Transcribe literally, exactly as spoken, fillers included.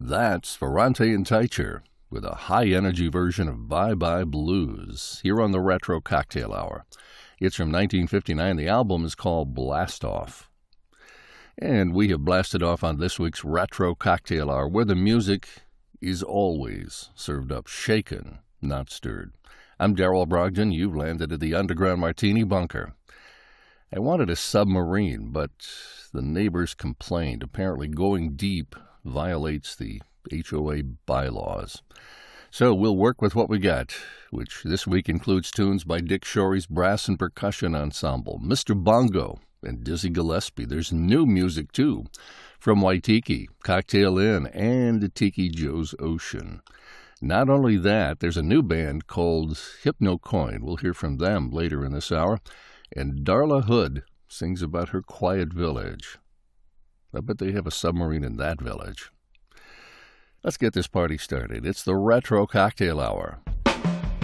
That's Ferrante and Teicher with a high-energy version of Bye Bye Blues here on the Retro Cocktail Hour. It's from nineteen fifty-nine. The album is called Blast Off. And we have blasted off on this week's Retro Cocktail Hour, where the music is always served up shaken, not stirred. I'm Darrell Brogdon. You've landed at the Underground Martini Bunker. I wanted a submarine, but the neighbors complained. Apparently going deep violates the H O A bylaws. So we'll work with what we got, which this week includes tunes by Dick Shorey's Brass and Percussion Ensemble, Mister Bongo, and Dizzy Gillespie. There's new music, too, from Waitiki, Cocktail Inn, and Tiki Joe's Ocean. Not only that, there's a new band called Hypnocoin. We'll hear from them later in this hour. And Darla Hood sings about her quiet village. I bet they have a submarine in that village. Let's get this party started. It's the Retro Cocktail Hour.